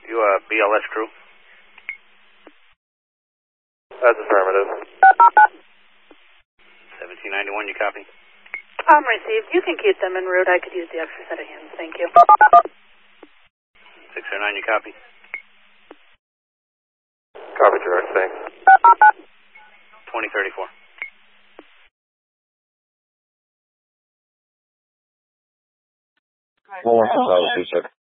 You BLS crew? That's affirmative. 1791, you copy? Received. You can keep them en route. I could use the extra set of hands. Thank you. 609, you copy? Copy, direct, thanks. 2034. More, 2 sir.